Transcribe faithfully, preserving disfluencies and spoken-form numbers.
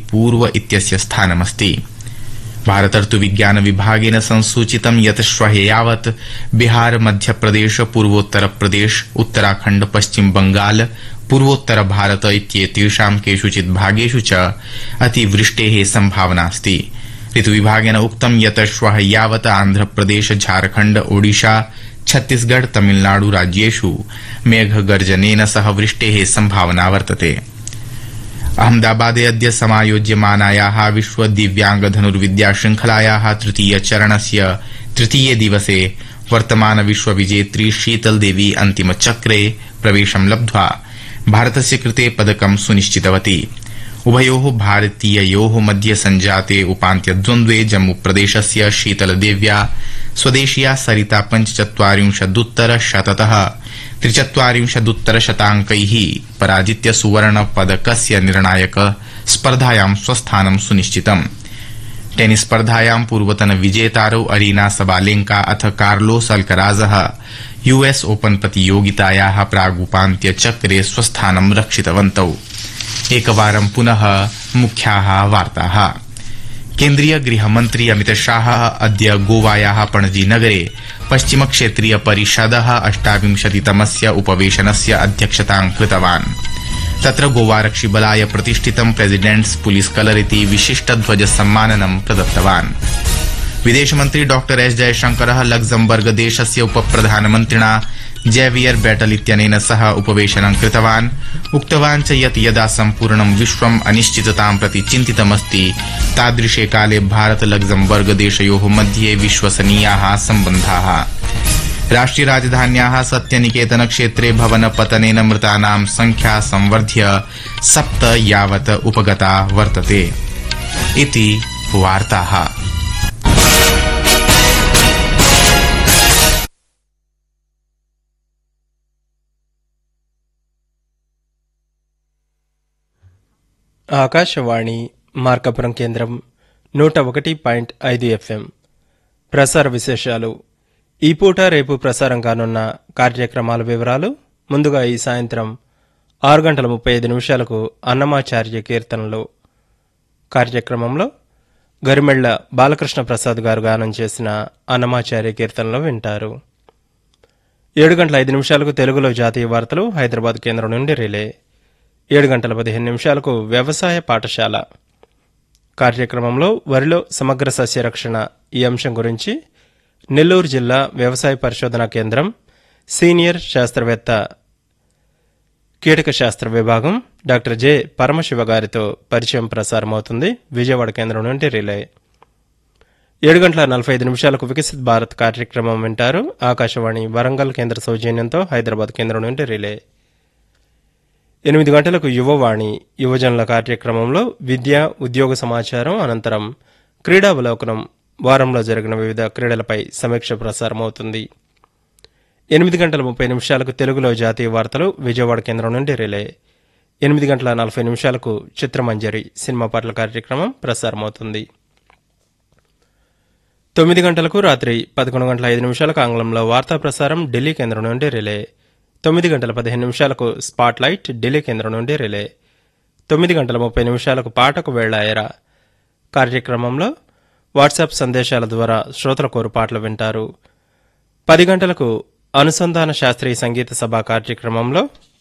पूर्व इत्यस्य स्थानमस्ति। भारत ऋतुविज्ञान विभागेन संसूचितं यत् श्वः यावत् बिहार, मध्यप्रदेश, पूर्वोत्तर प्रदेश, उत्तराखण्ड, पश्चिम बंगाल, पूर्वोत्तर भारत इत्येतेषां केषुचित् भागेषु च अतिवृष्टेः संभावनास्ति। ऋतुविभागेन उक्तं यत् श्वः यावत् आन्ध्रप्रदेश, झारखण्ड, ओडिशा, छत्तीसगढ़, तमिलनाडु राज्येषु मेघगर्जनेन सह वृष्टेः संभावना वर्तते। अहमदाबादे अद्य समायोज्यमानायाः विश्व दिव्यांग धनुर्विद्या श्रृंखलायाः तृतीय चरणस्य तृतीये दिवसे वर्तमान विश्व विजेत्री शीतल देवी अन्तिमचक्रे प्रवेशं लब्ध्वा भारतस्य कृते पदकं सुनिश्चितवती। उभयोः भारतीययोः मध्ये संजाते उपान्त्यद्वन्द्वे जम्मूप्रदेशस्य शीतलदेव्या स्वदेशीया सरिता पञ्चचत्वारिंशदुत्तर शततः त्रिचत्वारिंशदुत्तर शताङ्कैः पराजित्य सुवर्णपदकस्य निर्णायक स्पर्धायां स्वस्थानं सुनिश्चितम्। टेनिस स्पर्धायां पूर्वतन विजेतारौ अरीना सबालेंका अथ कार्लोस अल्कराजः यूएस ओपन प्रतियोगितायाः प्रागुपान्त्यचक्रे स्वस्थानं रक्षितवन्तौ। एकवारं पुनः मुख्याः वार्ताः। केन्द्रीय गृहमन्त्री अमित शाह अद्य गोवायाः पणजी नगरे पश्चिम क्षेत्रीय परिषदः अष्टाविंशतितमस्य उपवेशनस्य अध्यक्षतां कृतवान्। तत्र गोवारक्षिबलाय प्रतिष्ठितं प्रेसिडेंट्स पुलिस कलर इति विशिष्टध्वज सम्माननं प्रदत्तवान्। विदेशमन्त्री डॉ एस जयशंकरः लग्जमबर्ग देशस्य उपप्रधानमन्त्रिणा जेवियर बेटल इत्यनेन सह उपवेशनं कृतवान्। उक्तवान् च यत् यदा सम्पूर्णं विश्वम् अनिश्चिततां प्रति चिन्तितमस्ति तादृशे काले भारत लग्जमबर्ग देशयोः मध्ये विश्वसनीयाः सम्बन्धाः। राष्ट्रिय राजधान्याः सत्यनिकेतन क्षेत्रे भवन पतनेन मृतानां संख्या संवर्ध्य सप्त यावत् उपगता वर्तते। इति वार्ताः। ఆకాశవాణి మార్కపురం కేంద్రం నూట ఒకటి పాయింట్ ఐదు ఎఫ్ఎం ప్రసార విశేషాలు. ఈ పూట రేపు ప్రసారం కానున్న కార్యక్రమాల వివరాలు. ముందుగా ఈ సాయంత్రం ఆరు గంటల ముప్పై ఐదు నిమిషాలకు అన్నమాచార్య కీర్తనలు కార్యక్రమంలో గరిమెళ్ల బాలకృష్ణ ప్రసాద్ గారు గానం చేసిన అన్నమాచార్య కీర్తనలు వింటారు. ఏడు గంటల ఐదు నిమిషాలకు తెలుగులో జాతీయ వార్తలు హైదరాబాద్ కేంద్రం నుండి రిలే. ఏడు గంటల పదిహేను నిమిషాలకు వ్యవసాయ పాఠశాల కార్యక్రమంలో వరిలో సమగ్ర సస్యరక్షణ ఈ అంశం గురించి నెల్లూరు జిల్లా వ్యవసాయ పరిశోధనా కేంద్రం సీనియర్ శాస్త్రవేత్త కీటక శాస్త్ర విభాగం డాక్టర్ జె పరమశివ గారితో పరిచయం ప్రసారమవుతుంది. విజయవాడ కేంద్రం నుండి రిలే. ఏడు గంటల నలభై ఐదు నిమిషాలకు వికసిత్ భారత్ కార్యక్రమం వింటారు. ఆకాశవాణి వరంగల్ కేంద్ర సౌజన్యంతో హైదరాబాద్ కేంద్రం నుండి రిలే. ఎనిమిది గంటలకు యువవాణి యువజనుల కార్యక్రమంలో విద్య, ఉద్యోగ సమాచారం, అనంతరం క్రీడావలోకనం వారంలో జరిగిన వివిధ క్రీడలపై సమీక్ష ప్రసారమవుతుంది. ఎనిమిది గంటల ముప్పై నిమిషాలకు తెలుగులో జాతీయ వార్తలు విజయవాడ కేంద్రం నుండి రిలే. ఎనిమిది గంటల నలభై నిమిషాలకు చిత్రమంజరి సినిమా పాటల కార్యక్రమం ప్రసారమవుతుంది. తొమ్మిది గంటలకు రాత్రి పదకొండు గంటల ఐదు నిమిషాలకు ఆంగ్లంలో వార్తా ప్రసారం ఢిల్లీ కేంద్రం నుండి రిలే. తొమ్మిది గంటల పదిహేను నిమిషాలకు స్పాట్ లైట్ ఢిల్లీ కేంద్రం నుండి రిలే. తొమ్మిది గంటల ముప్పై నిమిషాలకు పాటకు వేళాయరా కార్యక్రమంలో వాట్సాప్ సందేశాల ద్వారా శ్రోతల కోరు పాటలు వింటారు. పది గంటలకు అనుసంధాన శాస్త్రీయ సంగీత సభ కార్యక్రమంలో